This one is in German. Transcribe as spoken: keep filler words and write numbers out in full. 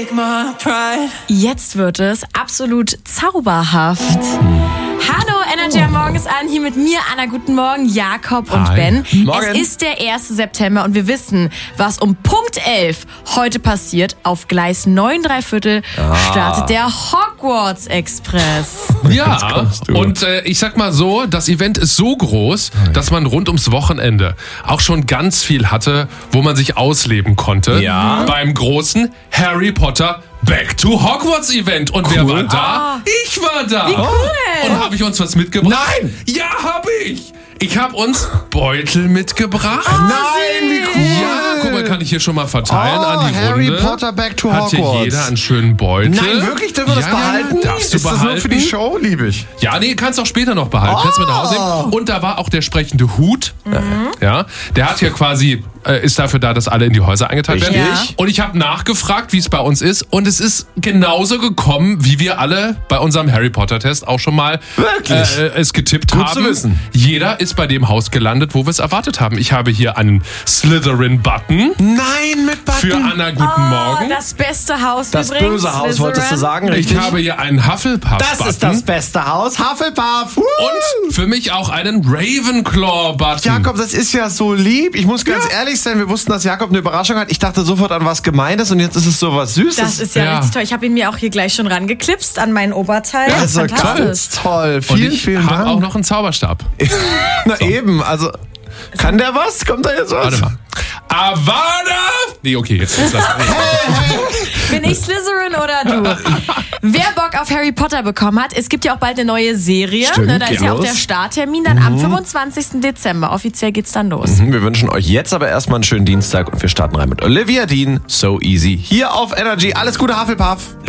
take my pride. Jetzt wird es absolut zauberhaft. Hallo, Energy am Morgen ist an. Hier mit mir, Anna, guten Morgen, Jakob und Hi. Ben. Morgen. Es ist der erste September und wir wissen, was um Punkt elf heute passiert. Auf Gleis neun drei Viertel Ah. startet der Hogwarts Express. Ja, und äh, ich sag mal so, das Event ist so groß, dass man rund ums Wochenende auch schon ganz viel hatte, wo man sich ausleben konnte. Ja. Beim großen Harry Potter Back to Hogwarts Event. Und wer war da? Ich war da. Wie cool. Und habe ich uns was mitgebracht? Nein. Ja, habe ich. Ich habe uns Beutel mitgebracht. Nein, wie cool. Ja, guck mal, kann ich hier schon mal verteilen Oh, an die Harry Runde. Potter Back to Hat hier Hogwarts. jeder einen schönen Beutel. Nein, wirklich? Dürfen wir das ja, behalten? Ja, darfst du ist behalten. das nur für die Show? Lieb ich. Ja, nee, kannst auch später noch behalten. Kannst mit nach Hause nehmen. Und da war auch der sprechende Hut. Ja, der hat ja quasi, äh, ist dafür da, dass alle in die Häuser eingeteilt werden. Richtig. Ja. Und ich habe nachgefragt, wie es bei uns ist. Und es ist genauso gekommen, wie wir alle bei unserem Harry Potter Test auch schon mal Wirklich? äh, es getippt Gut haben. zu wissen. Jeder ist bei dem Haus gelandet, wo wir es erwartet haben. Ich habe hier einen Slytherin-Button. Nein, mit Button. Für Anna, guten Morgen. Oh, das beste Haus Das übrigens. böse Haus, Slytherin. wolltest du sagen, Ich richtig? habe hier einen Hufflepuff-Button. Das ist das beste Haus. Hufflepuff. Und für mich auch einen Ravenclaw-Button. Jakob, das ist ja so lieb. Ich muss ganz Ja. ehrlich sein, wir wussten, dass Jakob eine Überraschung hat. Ich dachte sofort an was Gemeines und jetzt ist es so was Süßes. Das ist ja, Ja. richtig toll. Ich habe ihn mir auch hier gleich schon rangeklipst an mein Oberteil. das ist ja Fantastisch. ganz toll. Und Vielen, ich vielen habe Dank. auch noch einen Zauberstab. Na eben, also kann der was? Kommt da jetzt was? Warte mal. Avada! Nee, okay, jetzt ist das. Bin ich Slytherin oder du? Wer Bock auf Harry Potter bekommen hat, es gibt ja auch bald eine neue Serie. Stimmt, ne, da ist geht ja auch los. der Starttermin dann am fünfundzwanzigsten Dezember. Offiziell geht's dann los. Wir wünschen euch jetzt aber erstmal einen schönen Dienstag und wir starten rein mit Olivia Dean, So Easy. Hier auf Energy. Alles Gute, Hufflepuff.